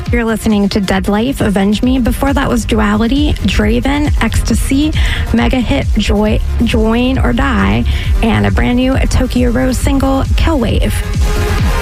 You're listening to Dead Life, Avenge Me. Before that was Duality, Draven, Ecstasy, mega hit Join or Die, and a brand new Tokyo Rose single, Kill Wave.